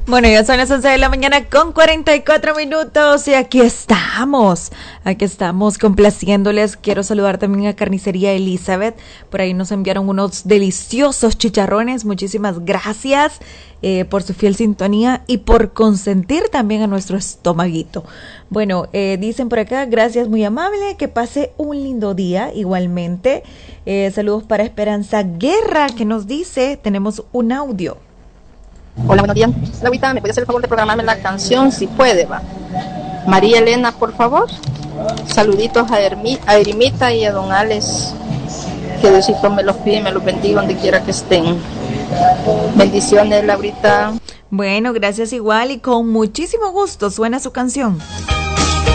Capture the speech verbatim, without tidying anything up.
Bueno, ya son las once de la mañana con cuarenta y cuatro minutos y aquí estamos, aquí estamos complaciéndoles. Quiero saludar también a Carnicería Elizabeth, por ahí nos enviaron unos deliciosos chicharrones, muchísimas gracias eh, por su fiel sintonía y por consentir también a nuestro estomaguito. Bueno, eh, dicen por acá, gracias, muy amable, que pase un lindo día igualmente. Eh, saludos para Esperanza Guerra, que nos dice, tenemos un audio. Hola, buenos días. Laurita, ¿me puede hacer el favor de programarme la canción? Si puede, va. María Elena, por favor. Saluditos a, Hermi, a Ermita y a Don Alex. Que Diosito me los pide y me los bendiga donde quiera que estén. Bendiciones, Laurita. Bueno, gracias igual y con muchísimo gusto suena su canción.